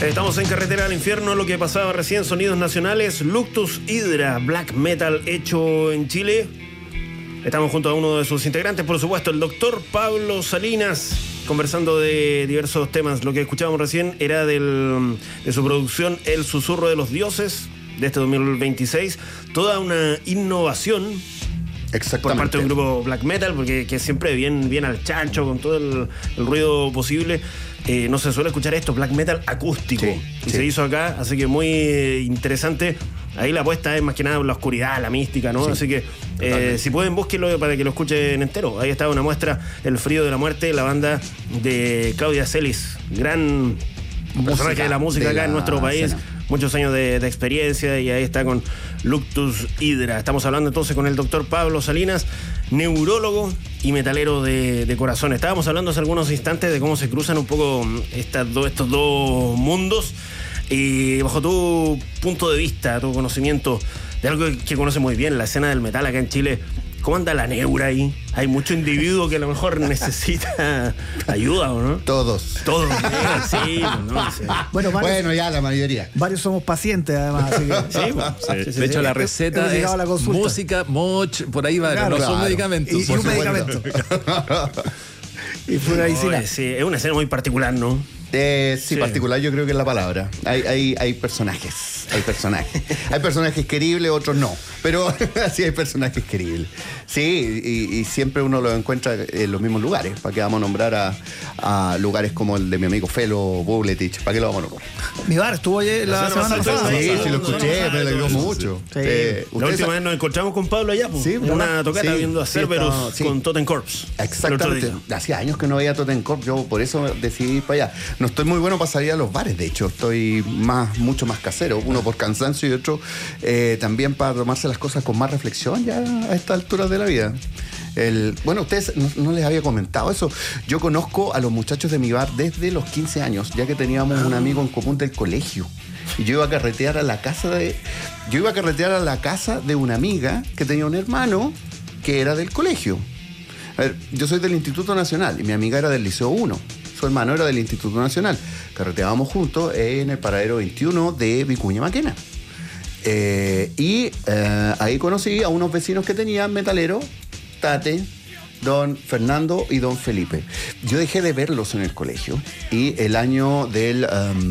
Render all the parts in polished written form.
Estamos en Carretera al Infierno, lo que pasaba recién, sonidos nacionales, Luctus Hydra, black metal hecho en Chile. Estamos junto a uno de sus integrantes, por supuesto, el doctor Pablo Salinas, conversando de diversos temas. Lo que escuchábamos recién era de su producción El Susurro de los Dioses, de este 2026. Toda una innovación por parte de un grupo black metal, porque que siempre bien al chancho, con todo el ruido posible. No se suele escuchar esto, black metal acústico. Se hizo acá, así que muy interesante. Ahí la apuesta es más que nada la oscuridad, la mística, ¿no? Sí, así que si pueden, búsquenlo para que lo escuchen entero. Ahí está una muestra, El Frío de la Muerte, la banda de Claudia Celis, gran personaje de la música acá en nuestro país. Escena. Muchos años de experiencia, y ahí está con Luctus Hydra. Estamos hablando entonces con el doctor Pablo Salinas, neurólogo y metalero de corazón. Estábamos hablando hace algunos instantes de cómo se cruzan un poco estos dos mundos, y bajo tu punto de vista, tu conocimiento de algo que conoce muy bien, la escena del metal acá en Chile, ¿cómo anda la neura ahí? Hay mucho individuo que a lo mejor necesita ayuda, ¿o no? Todos, sí, no sé. Bueno, ya la mayoría. Varios somos pacientes, además. Así que, de hecho, la receta es música, moch, por ahí va, claro, no son medicamentos. Y un medicamento. Y fue medicina. Sí, es una escena muy particular, ¿no? Sí, particular yo creo que es la palabra. Hay personajes. Hay personajes queribles, otros no. Pero sí hay personajes queribles. Sí, y siempre uno los encuentra en los mismos lugares. ¿Para qué vamos a nombrar a lugares como el de mi amigo Felo Bubletich? ¿Para qué lo vamos a nombrar? Mi bar estuvo ayer la semana pasada. Sí, lo escuché, me alegró mucho. Sí. La última vez nos encontramos con Pablo allá, pues, en una tocata viendo a Cerberus con Totem Corps. Exactamente. Hacía años que no veía Totem Corps, yo por eso decidí ir para allá. No estoy muy bueno para salir a los bares, de hecho, estoy mucho más casero, uno por cansancio y otro también para tomarse las cosas con más reflexión ya a esta altura de la vida. Bueno, ustedes no les había comentado eso. Yo conozco a los muchachos de mi bar desde los 15 años, ya que teníamos un amigo en común del colegio. Y yo iba a carretear a la casa de una amiga que tenía un hermano que era del colegio. A ver, yo soy del Instituto Nacional y mi amiga era del Liceo 1. Su hermano era del Instituto Nacional. Carreteábamos juntos en el paradero 21 de Vicuña Maquena. Ahí conocí a unos vecinos que tenían metaleros, Tate, don Fernando y don Felipe. Yo dejé de verlos en el colegio, y el año del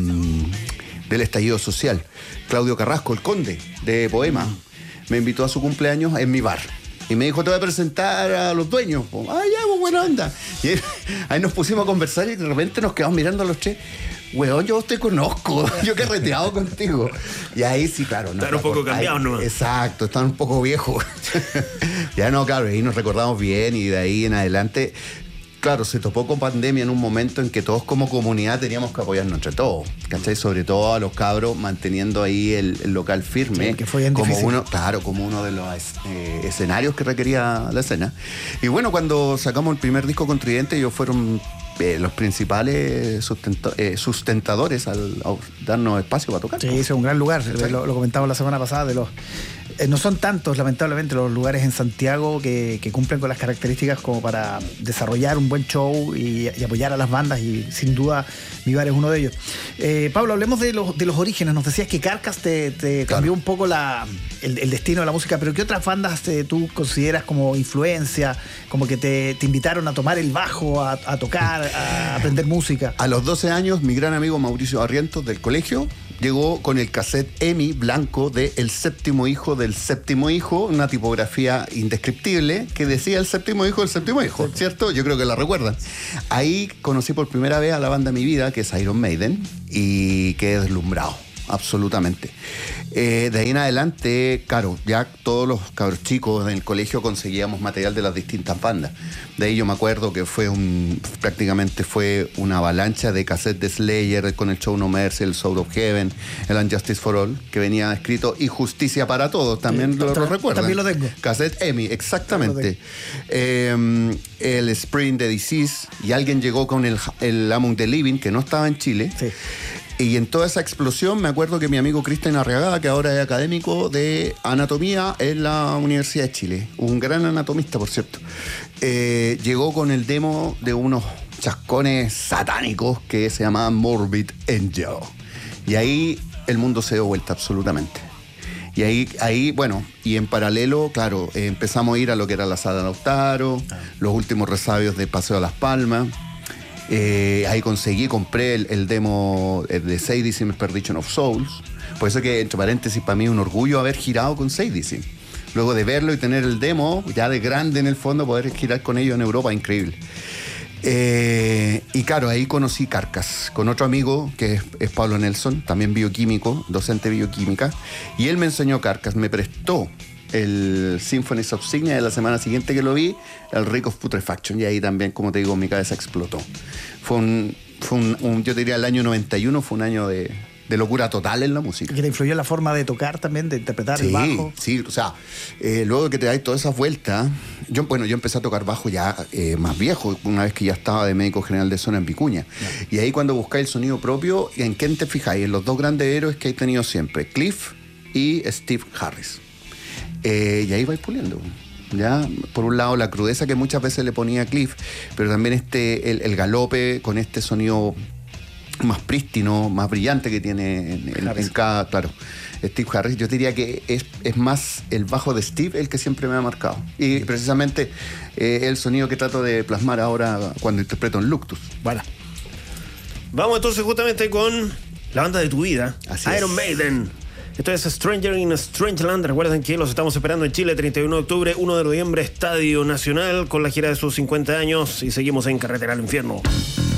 estallido social, Claudio Carrasco, el conde de Poema, me invitó a su cumpleaños en mi bar. Y me dijo, te voy a presentar a los dueños. Buena onda. Y ahí nos pusimos a conversar y de repente nos quedamos mirando a los tres. Weón, yo te conozco, yo he carreteado contigo. Y ahí sí, claro. Están un poco cambiados, ¿no? Exacto, están un poco viejos. Ya no, claro, ahí nos recordamos bien, y de ahí en adelante, claro, se topó con pandemia en un momento en que todos como comunidad teníamos que apoyarnos entre todos, ¿cachai? Sobre todo a los cabros, manteniendo ahí el local firme, sí, que fue bien difícil. Como uno de los escenarios que requería la escena. Y bueno, cuando sacamos el primer disco con Tridente, ellos fueron los principales sustentadores al darnos espacio para tocar. Sí, ese es un gran lugar, lo comentamos la semana pasada, no son tantos, lamentablemente, los lugares en Santiago que cumplen con las características como para desarrollar un buen show y apoyar a las bandas, y sin duda mi bar es uno de ellos. Pablo, hablemos de los orígenes. Nos decías que Carcass te cambió un poco el destino de la música, pero ¿qué otras bandas tú consideras como influencia, como que te invitaron a tomar el bajo, a tocar, a aprender música? A los 12 años, mi gran amigo Mauricio Barrientos del colegio llegó con el cassette EMI blanco de El Séptimo Hijo del Séptimo Hijo, una tipografía indescriptible que decía El Séptimo Hijo del Séptimo Hijo, ¿cierto? Yo creo que la recuerdan. Ahí conocí por primera vez a la banda de mi vida, que es Iron Maiden, y quedé deslumbrado, absolutamente. De ahí en adelante, claro, ya todos los cabros chicos en el colegio conseguíamos material de las distintas bandas. De ahí yo me acuerdo que prácticamente fue una avalancha de cassettes de Slayer con el Show No Mercy, el Soul of Heaven, el Unjustice for All, que venía escrito, y Justicia para Todos, también lo recuerdan. También lo tengo. Cassette EMI, exactamente. El Spring the Disease, y alguien llegó con el Among the Living, que no estaba en Chile. Sí. Y en toda esa explosión me acuerdo que mi amigo Cristian Arriagada, que ahora es académico de anatomía en la Universidad de Chile, un gran anatomista, por cierto, llegó con el demo de unos chascones satánicos que se llamaban Morbid Angel. Y ahí el mundo se dio vuelta absolutamente. Y ahí bueno, y en paralelo, claro, empezamos a ir a lo que era la Sala Lautaro, los últimos resabios de Paseo de las Palmas. Ahí compré el demo de Sadism, Perdition of Souls. Por eso que, entre paréntesis, para mí es un orgullo haber girado con Sadism. Luego de verlo y tener el demo, ya de grande en el fondo, poder girar con ellos en Europa, increíble. Y claro, ahí conocí Carcass con otro amigo que es Pablo Nelson, también bioquímico, docente de bioquímica, y él me enseñó Carcass, me prestó el Symphonies of Signia de la semana siguiente que lo vi, el Rick of Putrefaction, y ahí también, como te digo, mi cabeza explotó. Yo te diría, el año 91 fue un año de locura total en la música. ¿Y que te influyó en la forma de tocar también, de interpretar el bajo? Sí, o sea, luego que te dais todas esas vueltas, yo empecé a tocar bajo ya más viejo, una vez que ya estaba de médico general de zona en Vicuña. Y ahí cuando buscáis el sonido propio, ¿en quién te fijáis? En los dos grandes héroes que he tenido siempre, Cliff y Steve Harris. Y ahí vais puliendo. ¿Ya? Por un lado, la crudeza que muchas veces le ponía a Cliff, pero también el galope con este sonido más prístino, más brillante que tiene en cada, claro, Steve Harris. Yo diría que es más el bajo de Steve el que siempre me ha marcado. Y precisamente el sonido que trato de plasmar ahora cuando interpreto en Luctus. Bueno. Vamos entonces justamente con la banda de tu vida, Iron Maiden. Esto es Stranger in a Strange Land. Recuerden que los estamos esperando en Chile, 31 de octubre, 1 de noviembre, Estadio Nacional, con la gira de sus 50 años. Y seguimos en Carretera al Infierno.